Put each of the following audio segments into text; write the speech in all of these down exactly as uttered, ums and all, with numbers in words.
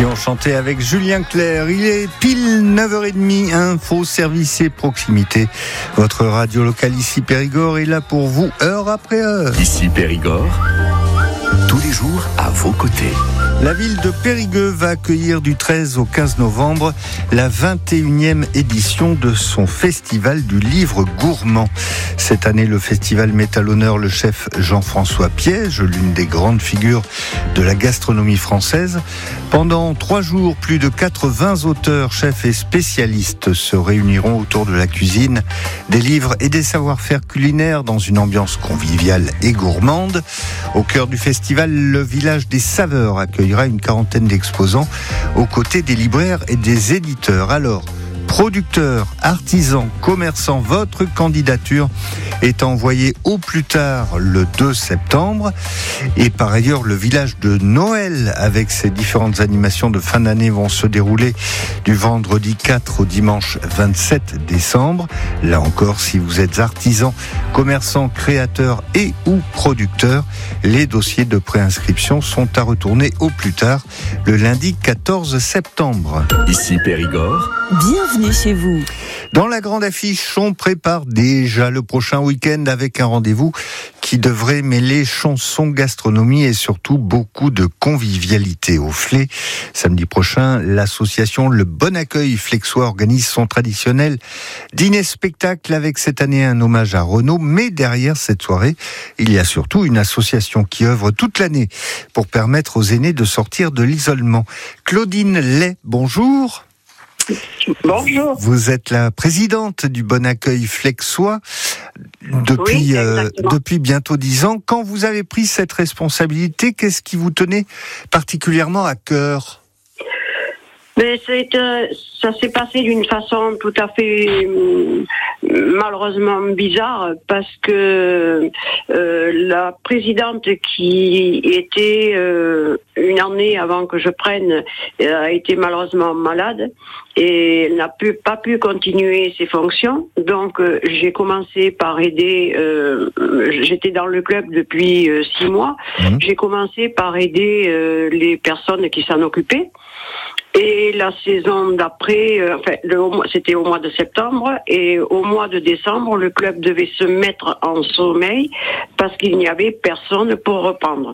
Si on chantait avec Julien Clerc, il est pile neuf heures trente, info, service et proximité. Votre radio locale ici Périgord est là pour vous, heure après heure. Ici Périgord, tous les jours à vos côtés. La ville de Périgueux va accueillir du treize au quinze novembre la vingt et unième édition de son festival du livre gourmand. Cette année, le festival met à l'honneur le chef Jean-François Piège, l'une des grandes figures de la gastronomie française. Pendant trois jours, plus de quatre-vingts auteurs, chefs et spécialistes se réuniront autour de la cuisine, des livres et des savoir-faire culinaires dans une ambiance conviviale et gourmande. Au cœur du festival, le village des saveurs accueillera une quarantaine d'exposants aux côtés des libraires et des éditeurs. Alors, producteurs, artisans, commerçants, votre candidature est envoyée au plus tard le deux septembre. Et par ailleurs, le village de Noël, avec ses différentes animations de fin d'année, vont se dérouler du vendredi quatre au dimanche vingt-sept décembre. Là encore, si vous êtes artisan, commerçant, créateur et ou producteur, les dossiers de préinscription sont à retourner au plus tard le lundi quatorze septembre. Ici Périgord, bienvenue chez vous. Dans la grande affiche, on prépare déjà le prochain week-end avec un rendez-vous qui devrait mêler chansons, gastronomie et surtout beaucoup de convivialité au Flé. Samedi prochain, l'association Le Bon Accueil Flexois organise son traditionnel dîner-spectacle avec cette année un hommage à Renaud. Mais derrière cette soirée, il y a surtout une association qui œuvre toute l'année pour permettre aux aînés de sortir de l'isolement. Claudine Lay, bonjour. Bonjour. Vous êtes la présidente du Bon Accueil Flexois depuis, oui, euh, depuis bientôt dix ans. Quand vous avez pris cette responsabilité, qu'est-ce qui vous tenait particulièrement à cœur ? Mais c'est, euh, ça s'est passé d'une façon tout à fait euh, malheureusement bizarre parce que euh, la présidente qui était euh, une année avant que je prenne a été malheureusement malade et elle n'a pu, pas pu continuer ses fonctions. Donc euh, j'ai commencé par aider, euh, j'étais dans le club depuis euh, six mois, mmh. j'ai commencé par aider euh, les personnes qui s'en occupaient. Et la saison d'après, euh, enfin, le, c'était au mois de septembre, et au mois de décembre, le club devait se mettre en sommeil parce qu'il n'y avait personne pour reprendre.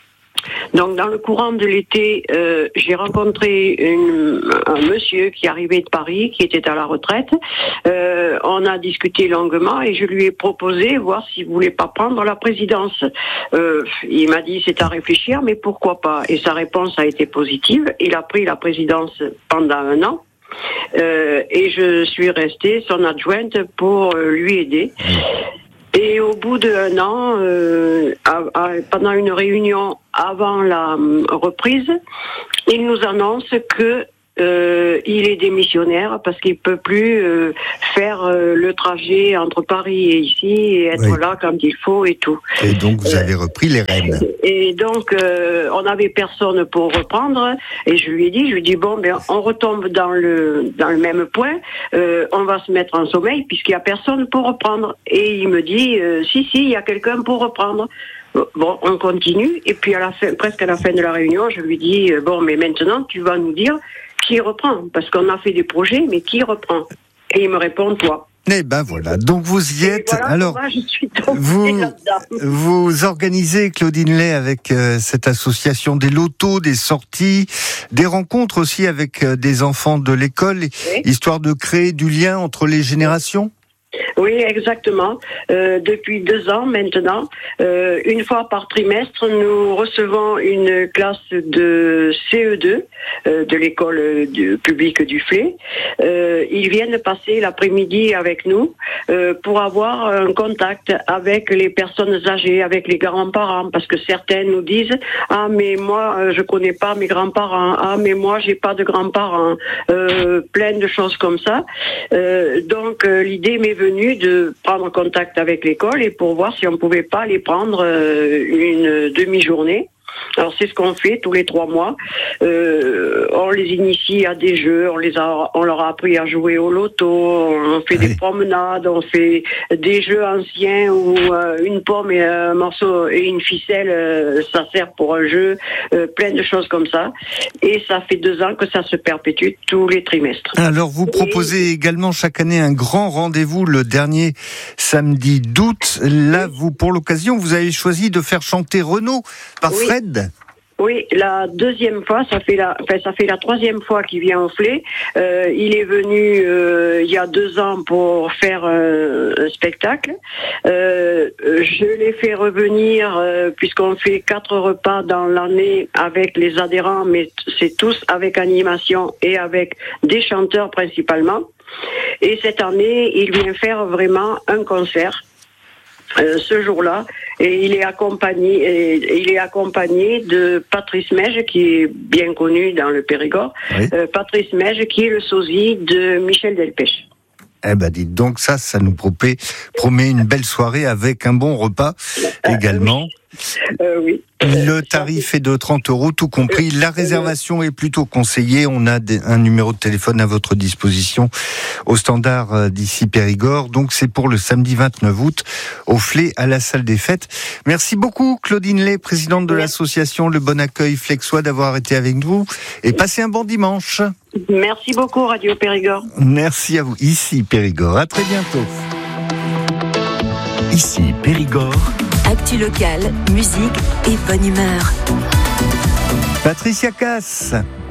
Donc, dans le courant de l'été, euh, j'ai rencontré une, un monsieur qui arrivait de Paris, qui était à la retraite. Euh, on a discuté longuement et je lui ai proposé, voir s'il voulait pas prendre la présidence. Euh, il m'a dit, c'est à réfléchir, mais pourquoi pas ? Et sa réponse a été positive. Il a pris la présidence pendant un an. Euh, et je suis restée son adjointe pour euh, lui aider. Et au bout d'un an, euh, à, à, pendant une réunion avant la euh, reprise, il nous annonce que euh, il est démissionnaire parce qu'il peut plus euh, faire euh, le trajet entre Paris et ici et être oui. là quand il faut et tout. Et donc vous avez repris les rênes. Et donc euh, on n'avait personne pour reprendre et je lui ai dit, je lui ai dit bon ben on retombe dans le dans le même point, euh, on va se mettre en sommeil puisqu'il y a personne pour reprendre. Et il me dit euh, si si il y a quelqu'un pour reprendre. Bon, on continue et puis à la fin, presque à la fin de la réunion, je lui dis euh, bon mais maintenant tu vas nous dire qui reprend parce qu'on a fait des projets mais qui reprend. Et il me répond toi. Eh ben voilà, donc vous y êtes. Voilà, alors, moi, je suis tombée vous, là-dedans. Vous organisez, Claudine Lay, avec euh, cette association des lotos, des sorties, des rencontres aussi avec euh, des enfants de l'école, oui. histoire de créer du lien entre les générations. Oui, exactement. Euh, depuis deux ans maintenant, euh, une fois par trimestre, nous recevons une classe de C E deux euh, de l'école du, publique du Flé. Euh, ils viennent passer l'après-midi avec nous euh, pour avoir un contact avec les personnes âgées, avec les grands-parents, parce que certains nous disent « Ah, mais moi, je connais pas mes grands-parents. Ah, mais moi, j'ai pas de grands-parents. Euh, » Plein de choses comme ça. Euh, donc, euh, l'idée m'est venue de prendre contact avec l'école et pour voir si on pouvait pas les prendre euh, une demi-journée Alors c'est ce qu'on fait tous les trois mois. Euh, on les initie à des jeux, on les a, on leur a appris à jouer au loto, on fait oui. des promenades, on fait des jeux anciens où euh, une pomme et un morceau et une ficelle, euh, ça sert pour un jeu, euh, plein de choses comme ça. Et ça fait deux ans que ça se perpétue tous les trimestres. Alors vous proposez et... également chaque année un grand rendez-vous le dernier samedi d'août. Là, vous pour l'occasion, vous avez choisi de faire chanter Renaud par oui. Fred. Oui, la deuxième fois, ça fait la, enfin, ça fait la troisième fois qu'il vient au Flé. Euh, il est venu euh, il y a deux ans pour faire euh, un spectacle. Euh, je l'ai fait revenir euh, puisqu'on fait quatre repas dans l'année avec les adhérents, mais c'est tous avec animation et avec des chanteurs principalement. Et cette année, il vient faire vraiment un concert. Euh, ce jour-là, et il est accompagné, et il est accompagné de Patrice Mège, qui est bien connu dans le Périgord. Oui. Euh, Patrice Mège, qui est le sosie de Michel Delpech. Eh ben, dites donc, ça, ça nous promet, promet une belle soirée avec un bon repas euh, également. Oui. Euh, oui. Le tarif est de trente euros, tout compris. La réservation est plutôt conseillée. On a des, un numéro de téléphone à votre disposition au standard d'ici Périgord. Donc, c'est pour le samedi vingt-neuf août au Flé à la salle des fêtes. Merci beaucoup, Claudine Lay, présidente de l'association Le Bon Accueil Flexois, d'avoir été avec nous. Et passez un bon dimanche. Merci beaucoup, Radio Périgord. Merci à vous. Ici, Périgord. À très bientôt. Ici, Périgord. Actu locale, musique et bonne humeur. Patricia Cass.